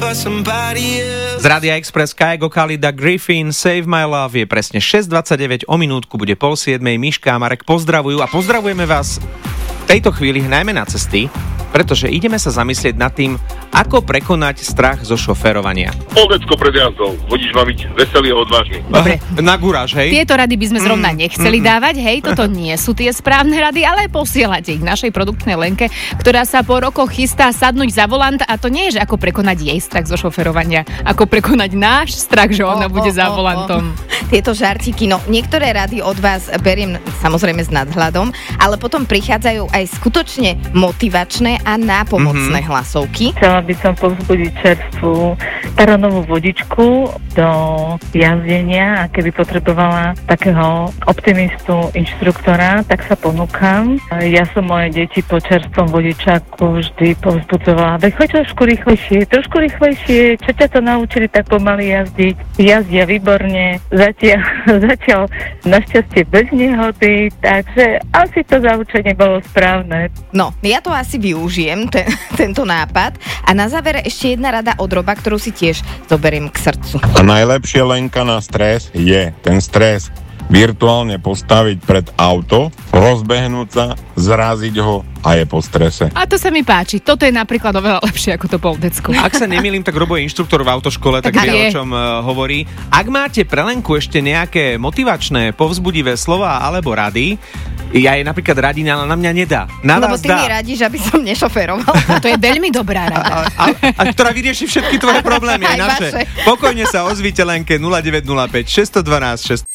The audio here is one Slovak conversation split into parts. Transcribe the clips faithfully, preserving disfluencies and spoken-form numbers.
Z Rádia Express Kygo Khalida Griffin Save My Love je presne šesť dvadsaťdeväť, o minútku bude pol siedmej. Miška a Marek pozdravujú a pozdravujeme vás v tejto chvíli najmä na cesty, pretože ideme sa zamyslieť nad tým, ako prekonať strach zo šoférovania. Poldecko pred jazdou, vodič má byť veselý a odvážny. Dobre. Na guráž, hej? Tieto rady by sme zrovna Mm, nechceli mm, dávať, hej, toto nie sú tie správne rady, ale posielate ich našej produktnej Lenke, ktorá sa po rokoch chystá sadnúť za volant, a to nie je, že ako prekonať jej strach zo šoferovania, ako prekonať náš strach, že ona O, bude o, za o, volantom. o. Tieto žartiky, no niektoré rady od vás beriem samozrejme s nadhľadom, ale potom prichádzajú aj skutočne motivačné a nápomocné mm-hmm. hlasovky. Chcela by som povzbudiť čerstvú taronovú vodičku do jazdenia, a keby potrebovala takého optimistu, inštruktora, tak sa ponúkam. Ja som moje deti po čerstvom vodičáku vždy povzbudzovala, veď choď trošku rýchlejšie, trošku rýchlejšie, čo ťa to naučili tak pomaly jazdiť? Jazdia výborne, zatiaľ, zatiaľ našťastie bez nehody, takže asi to zaučenie bolo správne. No, ja to asi využijem, ten, tento nápad. A na záver ešte jedna rada od Roba, ktorú si tiež zoberiem k srdcu. A najlepšie Lenka na stres je ten stres virtuálne postaviť pred auto, rozbehnúť sa, zraziť ho a je po strese. A to sa mi páči. Toto je napríklad oveľa lepšie ako to Poldecko. Ak sa nemýlim, tak Robo je inštruktor v autoškole, tak, Tak vie, je. o čom uh, hovorí. Ak máte pre Lenku ešte nejaké motivačné, povzbudivé slova alebo rady, ja jej napríklad radím, ale na mňa nedá. Na Lebo vás ty dá. mi radíš, aby som nešoférovala. To je veľmi dobrá rada. A, a, a ktorá vyrieši všetky tvoje problémy, aj Aj naše. vaše. Pokojne sa ozvíte Lenke nula deväť nula päť šesť jedna dva šesť.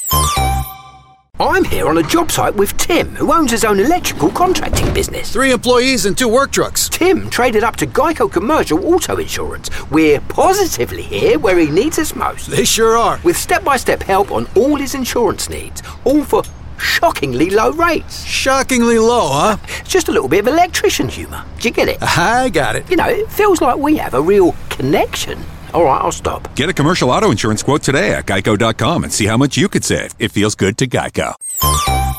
I'm here on a job site with Tim, who owns his own electrical contracting business. Three employees and two work trucks. Tim traded up to Geico Commercial Auto Insurance. We're positively here where he needs us most. They sure are. With step-by-step help on all his insurance needs, all for shockingly low rates. Shockingly low, huh? Just a little bit of electrician humour. Do you get it? I got it. You know, it feels like we have a real connection. All right, I'll stop. Get a commercial auto insurance quote today at geico dot com and see how much you could save. It feels good to Geico.